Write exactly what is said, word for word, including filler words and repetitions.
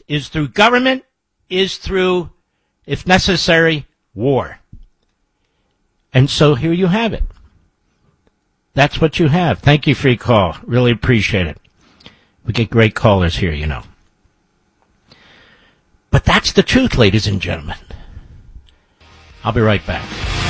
is through government, is through, if necessary, war. And so here you have it. That's what you have. Thank you for your call. Really appreciate it. We get great callers here, you know. But that's the truth, ladies and gentlemen. I'll be right back.